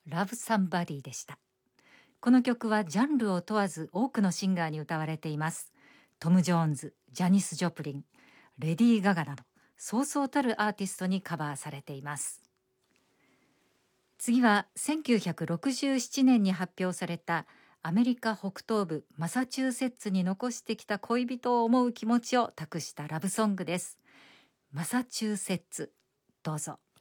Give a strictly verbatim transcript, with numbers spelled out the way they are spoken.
ラブサンバディでした。この曲はジャンルを問わず多くのシンガーに歌われています。トム・ジョーンズ、ジャニス・ジョプリン、レディー・ガガなどそうそうたるアーティストにカバーされています。次はせんきゅうひゃくろくじゅうななねんに発表されたアメリカ北東部マサチューセッツに残してきた恋人を思う気持ちを託したラブソングです。マサチューセッツ、どうぞ。